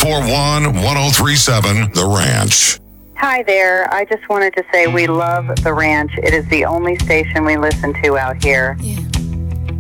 941 1037 The Ranch. Hi there. I just wanted to say we love The Ranch. It is the only station we listen to out here. Yeah.